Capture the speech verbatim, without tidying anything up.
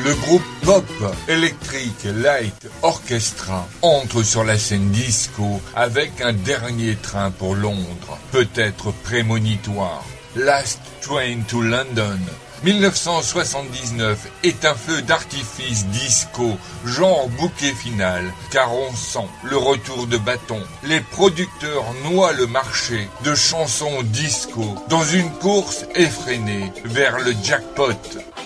Le groupe Pop Electric Light Orchestra entre sur la scène disco avec un dernier train pour Londres, peut-être prémonitoire. Last Train to London. dix-neuf cent soixante-dix-neuf est un feu d'artifice disco, genre bouquet final, car on sent le retour de bâton. Les producteurs noient le marché de chansons disco dans une course effrénée vers le jackpot.